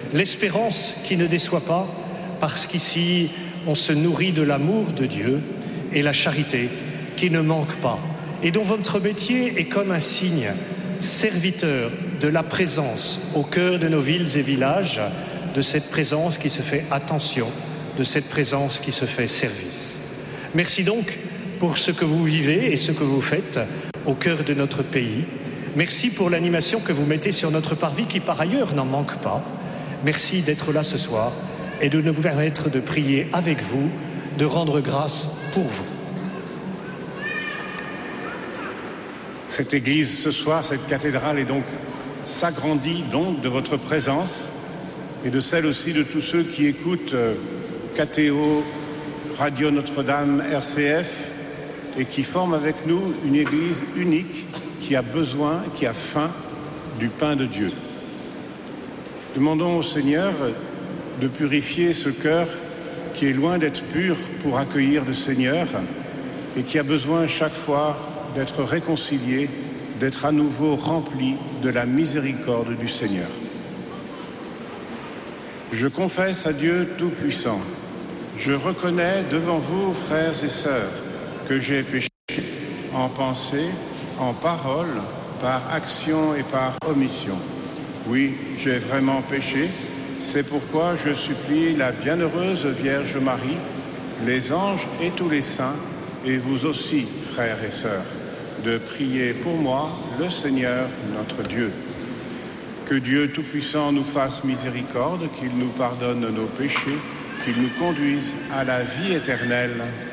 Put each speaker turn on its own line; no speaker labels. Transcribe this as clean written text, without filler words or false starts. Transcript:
l'espérance qui ne déçoit pas, parce qu'ici on se nourrit de l'amour de Dieu, et la charité qui ne manque pas, et dont votre métier est comme un signe, serviteur de la présence au cœur de nos villes et villages, de cette présence qui se fait attention, de cette présence qui se fait service. Merci donc pour ce que vous vivez et ce que vous faites au cœur de notre pays. Merci pour l'animation que vous mettez sur notre parvis qui par ailleurs n'en manque pas. Merci d'être là ce soir et de nous permettre de prier avec vous, de rendre grâce pour vous.
Cette église ce soir, cette cathédrale est donc s'agrandit donc de votre présence et de celle aussi de tous ceux qui écoutent KTO, Radio Notre-Dame, RCF et qui forment avec nous une église unique qui a besoin, qui a faim du pain de Dieu. Demandons au Seigneur de purifier ce cœur qui est loin d'être pur pour accueillir le Seigneur et qui a besoin chaque fois d'être réconcilié, d'être à nouveau rempli de la miséricorde du Seigneur. Je confesse à Dieu Tout-Puissant, je reconnais devant vous, frères et sœurs, que j'ai péché en pensée, en parole, par action et par omission. Oui, j'ai vraiment péché, c'est pourquoi je supplie la bienheureuse Vierge Marie, les anges et tous les saints, et vous aussi, frères et sœurs, de prier pour moi, le Seigneur, notre Dieu. Que Dieu Tout-Puissant nous fasse miséricorde, qu'il nous pardonne nos péchés, qu'il nous conduise à la vie éternelle.